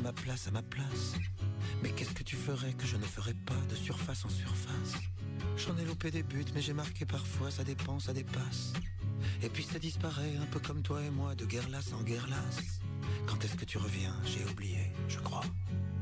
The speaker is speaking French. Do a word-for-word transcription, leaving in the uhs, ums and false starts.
ma place, à ma place. Mais qu'est-ce que tu ferais que je ne ferais pas de surface en surface? J'en ai loupé des buts, mais j'ai marqué parfois, ça dépend, ça dépasse. Et puis ça disparaît, un peu comme toi et moi, de guerre lasse en guerre lasse. Quand est-ce que tu reviens? J'ai oublié, je crois.